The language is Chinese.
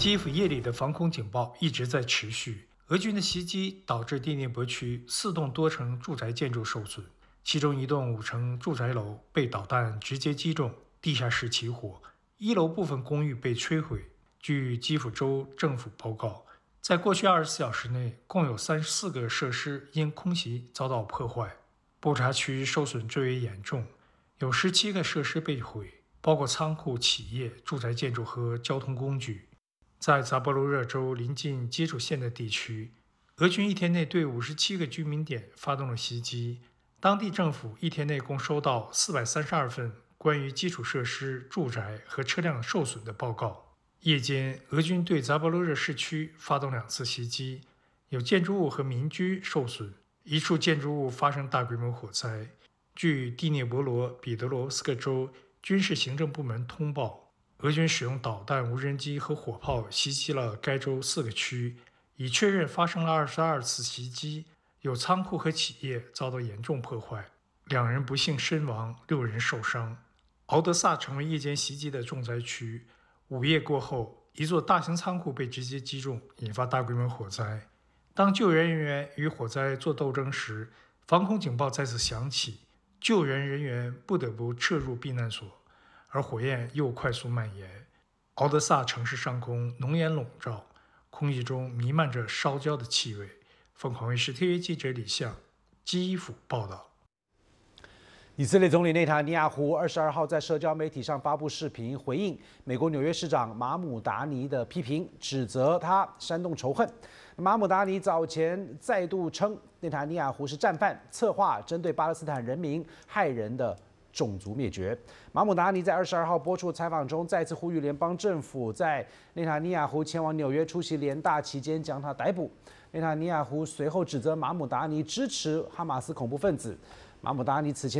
基辅夜里的防空警报一直在持续。俄军的袭击导致第聂伯区4栋多层住宅建筑受损，其中1栋5层住宅楼被导弹直接击中，地下室起火，1楼部分公寓被摧毁。据基辅州政府报告，在过去24小时内，共有34个设施因空袭遭到破坏。布查区受损最为严重，有17个设施被毁，包括仓库、企业、住宅建筑和交通工具。在扎波罗热州临近接触线的地区，俄军1天内对57个居民点发动了袭击。当地政府1天内共收到432份关于基础设施、住宅和车辆受损的报告。夜间，俄军对扎波罗热市区发动2次袭击，有建筑物和民居受损，1处建筑物发生大规模火灾。据第聂伯罗彼得罗斯克州军事行政部门通报，俄军使用导弹、无人机和火炮袭击了该州4个区，已确认发生了22次袭击，有仓库和企业遭到严重破坏，2人不幸身亡，6人受伤。敖德萨成为夜间袭击的重灾区。午夜过后，一座大型仓库被直接击中，引发大规模火灾。当救援人员与火灾做斗争时，防空警报再次响起，救援人员不得不撤入避难所，而火焰又快速蔓延。敖德萨城市上空浓烟笼罩，空气中弥漫着烧焦的气味。凤凰卫视 TV 记者李相，基辅报道。 以色列总理内塔尼亚胡22号在社交媒体上发布视频，回应美国纽约市长马姆达尼的批评，指责他煽动仇恨。马姆达尼早前再度称内塔尼亚胡是战犯，策划针对巴勒斯坦人民害人的种族灭绝。马姆达尼在22号播出采访中再次呼吁联邦政府在内塔尼亚胡前往纽约出席联大期间将他逮捕。内塔尼亚胡随后指责马姆达尼支持哈马斯恐怖分子。马姆达尼此前